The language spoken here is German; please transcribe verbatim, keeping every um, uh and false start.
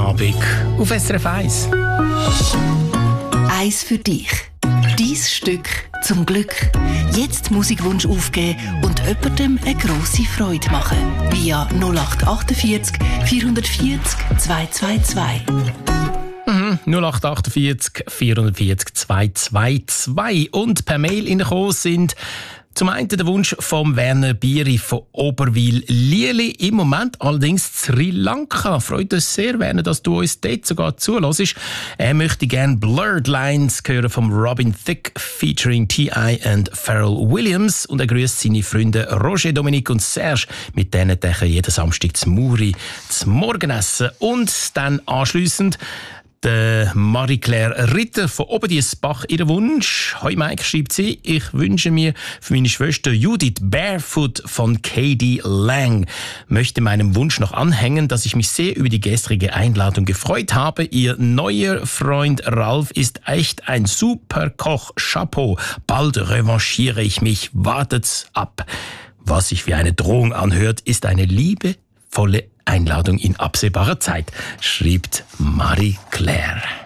Abend auf S R F eins. Eins für dich. Dein Stück zum Glück. Jetzt Musikwunsch aufgeben und jemandem eine grosse Freude machen. Via null acht achtundvierzig vierhundertvierzig zweihundertzweiundzwanzig. Mhm, null acht achtundvierzig vierhundertvierzig zweihundertzweiundzwanzig. Und per Mail reingekommen sind zum einen der Wunsch von Werner Bieri von Oberwil-Lieli. Im Moment allerdings Sri Lanka. Freut uns sehr, Werner, dass du uns dort sogar zuhörst. Er möchte gerne Blurred Lines hören von Robin Thicke featuring T I und Pharrell Williams. Und er grüßt seine Freunde Roger, Dominique und Serge, mit denen er jeden Samstag zum Muri zum Morgenessen. Und dann anschliessend der Marie-Claire Ritter von Oberdiessbach ihren Wunsch. Hoi Mike, schreibt sie, ich wünsche mir für meine Schwester Judith Barefoot von K D Lang. Möchte meinem Wunsch noch anhängen, dass ich mich sehr über die gestrige Einladung gefreut habe. Ihr neuer Freund Ralf ist echt ein super Koch. Chapeau. Bald revanchiere ich mich. Wartet's ab. Was sich wie eine Drohung anhört, ist eine liebevolle Einladung in absehbarer Zeit, schreibt Marie-Claire.